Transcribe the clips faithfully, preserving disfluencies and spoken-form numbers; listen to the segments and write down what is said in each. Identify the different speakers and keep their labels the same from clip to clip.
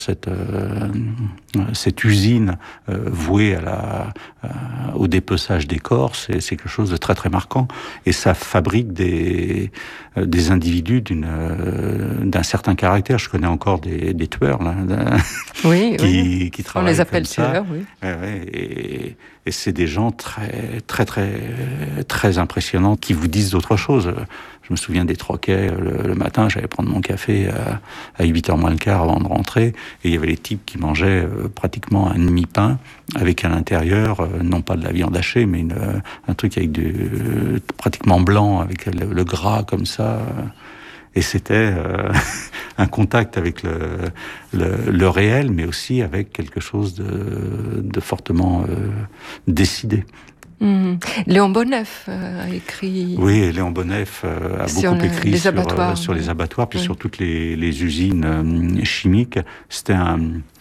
Speaker 1: Cette, euh, cette usine euh, vouée à la, euh, au dépeçage des corps, c'est, c'est quelque chose de très très marquant. Et ça fabrique des, euh, des individus d'une, euh, d'un certain caractère. Je connais encore des, des tueurs là,
Speaker 2: oui,
Speaker 1: qui,
Speaker 2: oui.
Speaker 1: qui travaillent.
Speaker 2: On les appelle
Speaker 1: comme ça.
Speaker 2: tueurs, oui.
Speaker 1: Ouais, ouais, et, et c'est des gens très très très très impressionnants qui vous disent d'autres choses. Je me souviens des troquets le, le matin, j'allais prendre mon café à, à huit heures moins le quart avant de rentrer, et il y avait les types qui mangeaient euh, pratiquement un demi-pain avec à l'intérieur, euh, non pas de la viande hachée, mais une, euh, un truc avec du euh, pratiquement blanc, avec le, le gras comme ça. Euh, et c'était euh, un contact avec le, le, le réel, mais aussi avec quelque chose de, de fortement euh, décidé.
Speaker 2: Mmh. Léon Bonnef euh, a écrit...
Speaker 1: Oui, Léon Bonnef euh, a beaucoup
Speaker 2: le,
Speaker 1: écrit
Speaker 2: les
Speaker 1: sur,
Speaker 2: abattoirs,
Speaker 1: euh, sur
Speaker 2: oui.
Speaker 1: les abattoirs, puis
Speaker 2: oui.
Speaker 1: sur toutes les, les usines euh, chimiques. C'était un,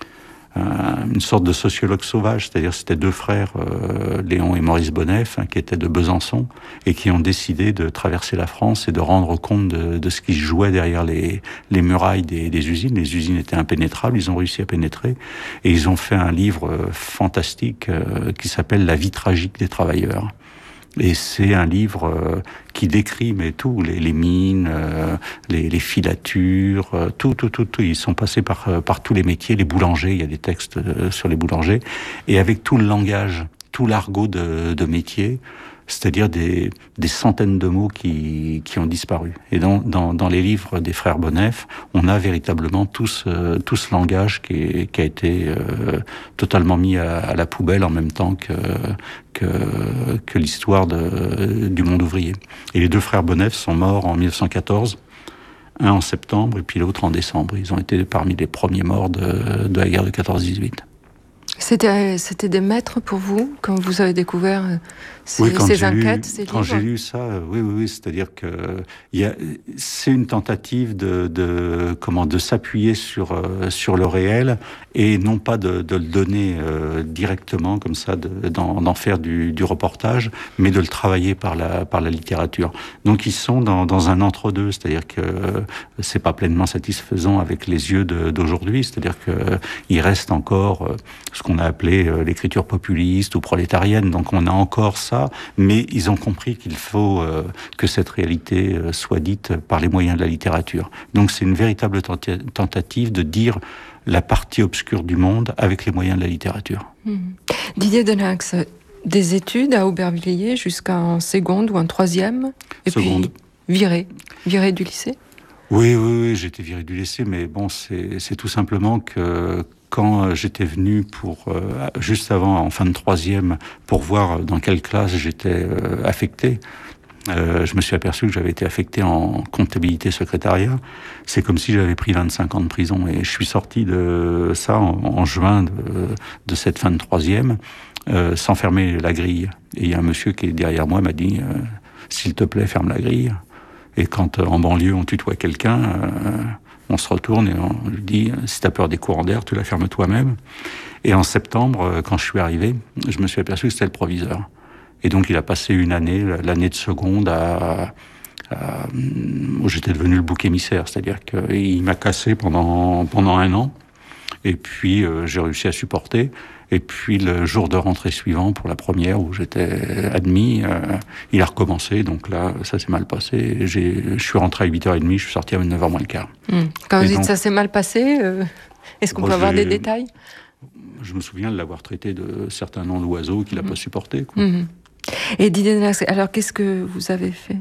Speaker 1: un, une sorte de sociologue sauvage, c'est-à-dire c'était deux frères, euh, Léon et Maurice Bonnef, hein, qui étaient de Besançon, et qui ont décidé de traverser la France et de rendre compte de, de ce qui se jouait derrière les, les murailles des, des usines. Les usines étaient impénétrables, ils ont réussi à pénétrer, et ils ont fait un livre euh, fantastique euh, qui s'appelle « La vie tragique des travailleurs ». Et c'est un livre euh, qui décrit mais tout, les, les mines, euh, les, les filatures, euh, tout, tout, tout, tout. Ils sont passés par euh, par tous les métiers, les boulangers. Il y a des textes euh, sur les boulangers, et avec tout le langage, tout l'argot de, de métier, c'est-à-dire des des centaines de mots qui qui ont disparu. Et dans dans dans les livres des frères Bonnef, on a véritablement tout ce tout ce langage qui est, qui a été euh, totalement mis à, à la poubelle en même temps que que que l'histoire de du monde ouvrier. Et les deux frères Bonnef sont morts en dix-neuf cent quatorze, un en septembre et puis l'autre en décembre. Ils ont été parmi les premiers morts de de la guerre de quatorze dix-huit.
Speaker 2: C'était, c'était des maîtres pour vous, quand vous avez découvert ces,
Speaker 1: oui, quand
Speaker 2: ces
Speaker 1: j'ai
Speaker 2: enquêtes,
Speaker 1: lu,
Speaker 2: ces
Speaker 1: quand
Speaker 2: livres.
Speaker 1: j'ai lu ça, oui, oui, oui, c'est-à-dire que il y a, c'est une tentative de, de comment, de s'appuyer sur euh, sur le réel et non pas de, de le donner euh, directement comme ça, de, d'en, d'en faire du, du reportage, mais de le travailler par la par la littérature. Donc ils sont dans dans un entre-deux, c'est-à-dire que c'est pas pleinement satisfaisant avec les yeux de, d'aujourd'hui, c'est-à-dire que il reste encore euh, ce qu'on a appelé euh, l'écriture populiste ou prolétarienne. Donc on a encore ça, mais ils ont compris qu'il faut euh, que cette réalité euh, soit dite par les moyens de la littérature. Donc c'est une véritable tenta- tentative de dire la partie obscure du monde avec les moyens de la littérature.
Speaker 2: Mmh. Didier Denax, des études à Aubervilliers jusqu'en seconde ou en troisième, et
Speaker 1: Seconde.
Speaker 2: puis viré, viré du lycée.
Speaker 1: Oui, oui, oui, j'ai été viré du lycée, mais bon, c'est, c'est tout simplement que quand j'étais venu pour euh, juste avant, en fin de troisième, pour voir dans quelle classe j'étais euh, affecté, euh, je me suis aperçu que j'avais été affecté en comptabilité secrétariat. C'est comme si j'avais pris vingt-cinq ans de prison, et je suis sorti de ça en, en juin de, de cette fin de troisième, euh, sans fermer la grille. Et il y a un monsieur qui est derrière moi m'a dit euh, s'il te plaît, ferme la grille. Et quand euh, en banlieue on tutoie quelqu'un, euh, on se retourne et on lui dit si t'as peur des courants d'air, tu la fermes toi-même. Et en septembre, euh, quand je suis arrivé, je me suis aperçu que c'était le proviseur. Et donc il a passé une année, l'année de seconde, à, à où j'étais devenu le bouc émissaire, c'est-à-dire qu'il m'a cassé pendant pendant un an. Et puis euh, j'ai réussi à supporter. Et puis le jour de rentrée suivant, pour la première où j'étais admis, euh, il a recommencé. Donc là, ça s'est mal passé. J'ai, je suis rentré à huit heures trente, je suis sorti à neuf heures moins le quart.
Speaker 2: Mmh. Quand vous
Speaker 1: Et
Speaker 2: dites
Speaker 1: donc,
Speaker 2: ça s'est mal passé, euh, est-ce qu'on
Speaker 1: moi,
Speaker 2: peut avoir
Speaker 1: j'ai,
Speaker 2: des détails?
Speaker 1: Je me souviens de l'avoir traité de certains noms d'oiseaux qu'il n'a mmh. pas supporté. Quoi.
Speaker 2: Mmh. Et Didier Denax, alors qu'est-ce que vous avez fait?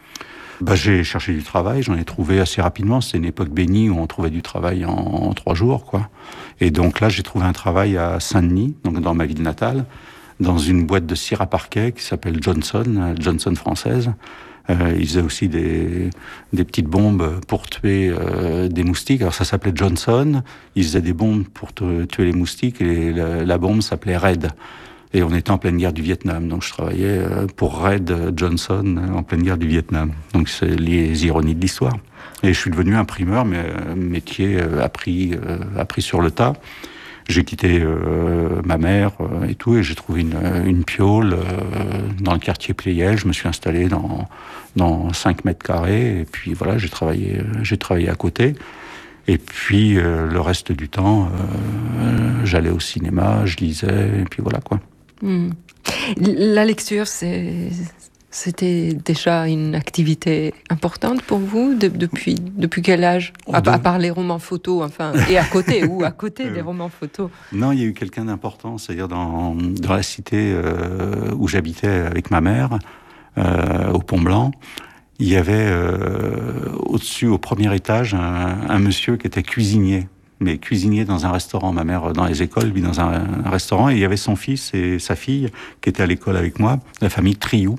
Speaker 1: Bah, j'ai cherché du travail, j'en ai trouvé assez rapidement. C'était une époque bénie où on trouvait du travail en, en trois jours, quoi. Et donc là, j'ai trouvé un travail à Saint-Denis, donc dans ma ville natale, dans une boîte de cire à parquet qui s'appelle Johnson, Johnson française. Euh, ils faisaient aussi des, des petites bombes pour tuer euh, des moustiques. Alors ça s'appelait Johnson. Ils faisaient des bombes pour te, tuer les moustiques et la, la bombe s'appelait Red. Et on était en pleine guerre du Vietnam, donc je travaillais pour Red Johnson en pleine guerre du Vietnam. Donc c'est les ironies de l'histoire. Et je suis devenu imprimeur, mais métier appris, appris sur le tas. J'ai quitté euh, ma mère euh, et tout, et j'ai trouvé une, une piole euh, dans le quartier Pleyel. Je me suis installé dans dans cinq mètres carrés, et puis voilà, j'ai travaillé, j'ai travaillé à côté. Et puis euh, le reste du temps, euh, j'allais au cinéma, je lisais, et puis voilà quoi.
Speaker 2: Mmh. La lecture, c'est... C'était déjà une activité importante pour vous de, depuis, depuis quel âge à, à part les romans photos, enfin, et à côté, ou à côté des romans photos?
Speaker 1: Non, il y a eu quelqu'un d'important, c'est-à-dire dans, dans la cité euh, où j'habitais avec ma mère, euh, au Pont-Blanc, il y avait euh, au-dessus, au premier étage, un, un monsieur qui était cuisinier. Mais cuisinier dans un restaurant, ma mère dans les écoles, lui dans un, un restaurant, et il y avait son fils et sa fille qui étaient à l'école avec moi, la famille Triou.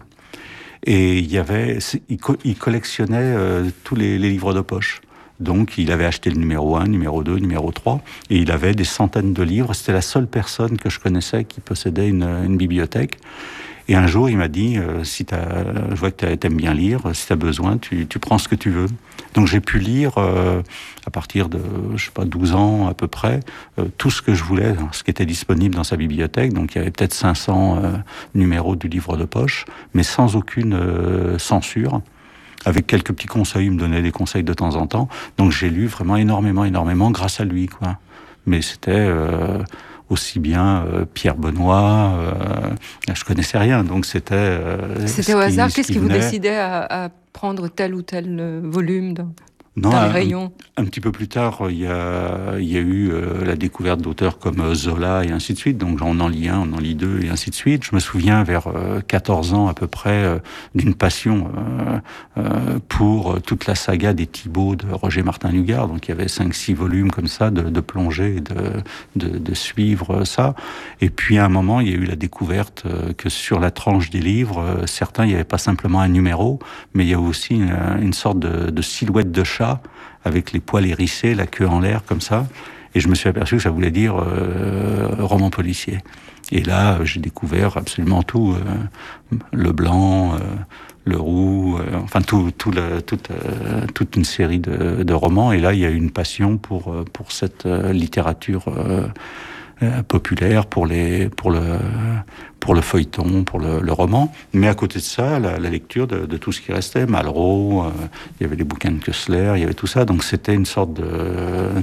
Speaker 1: Et il y avait, il, co- il collectionnait euh, tous les, les livres de poche. Donc, il avait acheté le numéro un, numéro deux, numéro trois, et il avait des centaines de livres. C'était la seule personne que je connaissais qui possédait une, une bibliothèque. Et un jour, il m'a dit, euh, si t'as, je vois que t'aimes bien lire, si t'as besoin, tu, tu prends ce que tu veux. Donc j'ai pu lire, euh, à partir de, je sais pas, douze ans à peu près, euh, tout ce que je voulais, ce qui était disponible dans sa bibliothèque. Donc il y avait peut-être cinq cents euh, numéros du livre de poche, mais sans aucune euh, censure. Avec quelques petits conseils, il me donnait des conseils de temps en temps. Donc j'ai lu vraiment énormément, énormément grâce à lui, quoi. Mais c'était... Euh, aussi bien euh, Pierre Benoît, euh, je connaissais rien, donc c'était... Euh,
Speaker 2: c'était au hasard, qu'est-ce qui vous décidait à, à prendre tel ou tel volume dans,
Speaker 1: non,
Speaker 2: dans les
Speaker 1: un,
Speaker 2: rayons?
Speaker 1: Un petit peu plus tard, il y a, il y a eu euh, la découverte d'auteurs comme Zola et ainsi de suite, donc on en lit un, on en lit deux et ainsi de suite. Je me souviens vers euh, quatorze ans à peu près euh, d'une passion euh, euh, pour toute la saga des Thibauts de Roger Martin Lugard, donc il y avait cinq six volumes comme ça de, de plonger et de, de, de suivre ça. Et puis à un moment, il y a eu la découverte euh, que sur la tranche des livres, euh, certains, il n'y avait pas simplement un numéro, mais il y a aussi une, une sorte de, de silhouette de chat avec les poils hérissés, la queue en l'air, comme ça. Et je me suis aperçu que ça voulait dire euh, roman policier. Et là, j'ai découvert absolument tout. Euh, le blanc, euh, le roux, euh, enfin tout, tout le, toute, euh, toute une série de, de romans. Et là, il y a eu une passion pour, pour cette euh, littérature euh, euh, populaire, pour, les, pour, le, pour le feuilleton, pour le, le roman. Mais à côté de ça, la, la lecture de, de tout ce qui restait, Malraux, euh, il y avait les bouquins de Kessler, il y avait tout ça. Donc c'était une sorte de... Euh,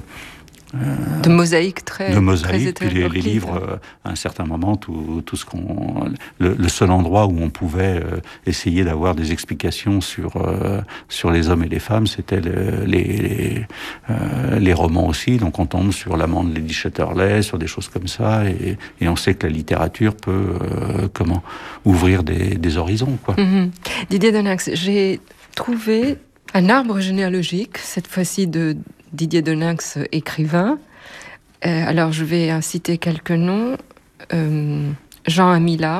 Speaker 2: de mosaïque très
Speaker 1: de mosaïque,
Speaker 2: très
Speaker 1: puis les, les livres, euh, à un certain moment, tout, tout ce qu'on, le, le seul endroit où on pouvait euh, essayer d'avoir des explications sur euh, sur les hommes et les femmes, c'était le, les les, euh, les romans aussi. Donc on tombe sur l'amant de Lady Chatterley, sur des choses comme ça, et, et on sait que la littérature peut euh, comment ouvrir des, des horizons, quoi.
Speaker 2: Mm-hmm. Didier Denax, j'ai trouvé un arbre généalogique cette fois-ci de Didier Denax, écrivain. Euh, alors, je vais euh, citer quelques noms. Euh, Jean Amila,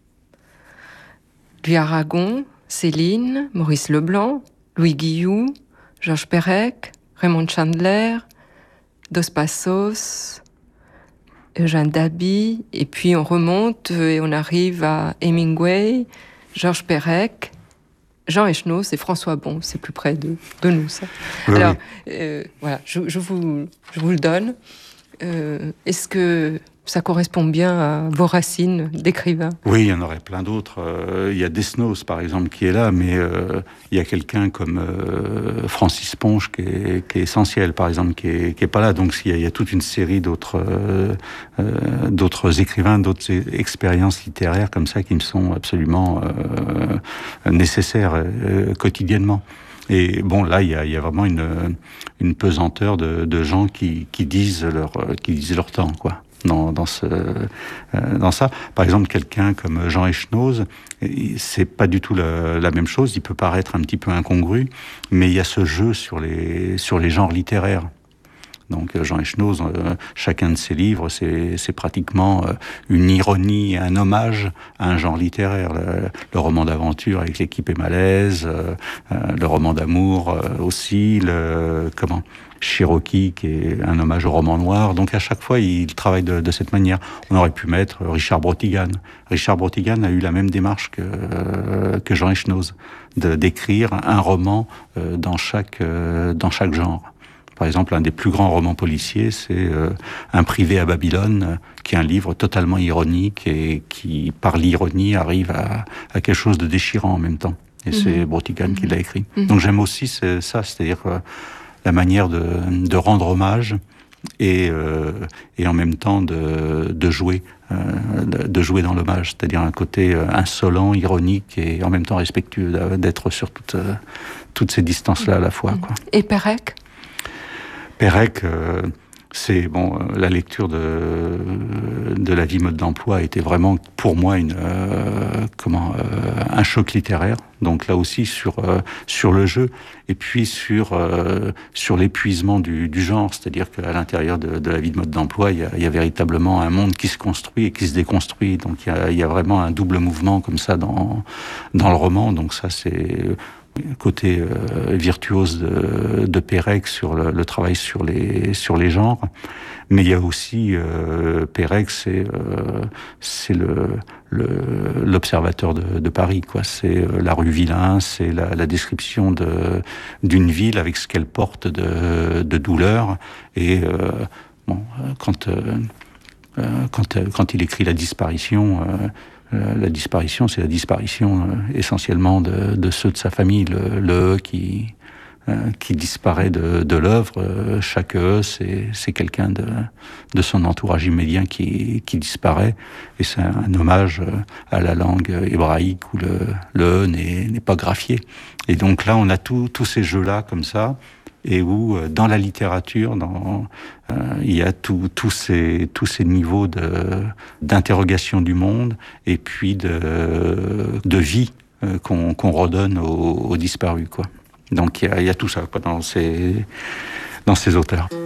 Speaker 2: Louis Aragon, Céline, Maurice Leblanc, Louis Guillou, Georges Perec, Raymond Chandler, Dos Passos, Eugène Daby, et puis on remonte et on arrive à Hemingway, Georges Perec, Jean Echenoz et François Bon, c'est plus près de, de nous, ça. Oui, alors, oui. Euh, voilà, je, je, vous, je vous le donne. Euh, est-ce que ça correspond bien à vos racines d'écrivain?
Speaker 1: Oui, il y en aurait plein d'autres. Euh, il y a Desnos, par exemple, qui est là, mais euh, il y a quelqu'un comme euh, Francis Ponge qui est, qui est essentiel, par exemple, qui est, qui est pas là. Donc il y a, il y a toute une série d'autres, euh, euh, d'autres écrivains, d'autres expériences littéraires comme ça qui me sont absolument euh, nécessaires euh, quotidiennement. Et bon, là, il y a, il y a vraiment une, une pesanteur de, de gens qui, qui disent leur, qui disent leur temps, quoi. Dans, dans, ce, euh, dans ça. Par exemple, quelqu'un comme Jean Echenoz, c'est pas du tout la, la même chose. Il peut paraître un petit peu incongru, mais il y a ce jeu sur les, sur les genres littéraires. Donc Jean Echenoz, euh, chacun de ses livres, c'est, c'est pratiquement euh, une ironie et un hommage à un genre littéraire. Le, le roman d'aventure avec l'équipe est malaise, euh, euh, le roman d'amour euh, aussi, le comment Cherokee qui est un hommage au roman noir. Donc à chaque fois, il travaille de, de cette manière. On aurait pu mettre Richard Brotigan. Richard Brotigan a eu la même démarche que, euh, que Jean Echenoz, de d'écrire un roman euh, dans chaque euh, dans chaque genre. Par exemple, un des plus grands romans policiers, c'est euh, Un privé à Babylone, euh, qui est un livre totalement ironique et qui, par l'ironie, arrive à, à quelque chose de déchirant en même temps. Et mmh. c'est Brotigan mmh. qui l'a écrit. Mmh. Donc j'aime aussi ça, c'est-à-dire euh, la manière de, de rendre hommage et, euh, et en même temps de, de jouer, euh, de, de jouer dans l'hommage, c'est-à-dire un côté insolent, ironique et en même temps respectueux, d'être sur toutes, toutes ces distances-là à la fois, quoi.
Speaker 2: Et Pérec ?
Speaker 1: Pérec, euh, c'est bon, la lecture de de La vie mode d'emploi était vraiment pour moi une euh, comment euh, un choc littéraire. Donc là aussi sur euh, sur le jeu et puis sur euh, sur l'épuisement du, du genre, c'est-à-dire qu'à l'intérieur de, de La vie de mode d'emploi, il y a, il y a véritablement un monde qui se construit et qui se déconstruit. Donc il y a, il y a vraiment un double mouvement comme ça dans dans le roman. Donc ça c'est côté euh, virtuose de, de Pérec sur le, le travail sur les sur les genres, mais il y a aussi euh, Pérec, c'est euh, c'est le, le l'observateur de, de Paris, quoi. C'est euh, la rue Villain, c'est la, la description de d'une ville avec ce qu'elle porte de, de douleur. Et euh, bon, quand euh, quand quand il écrit La disparition. Euh, La disparition, c'est la disparition euh, essentiellement de, de ceux de sa famille, le, le E qui, euh, qui disparaît de, de l'œuvre. Euh, chaque E, c'est, c'est quelqu'un de, de son entourage immédiat qui, qui disparaît. Et c'est un hommage à la langue hébraïque où le, le E n'est, n'est pas graphié. Et donc là, on a tout, tous ces jeux-là comme ça, et où dans la littérature, dans, euh, il y a tous tous ces tous ces niveaux de d'interrogation du monde et puis de de vie euh, qu'on qu'on redonne aux, aux disparus, quoi. Donc il y a il y a tout ça, quoi, dans ces dans ces auteurs.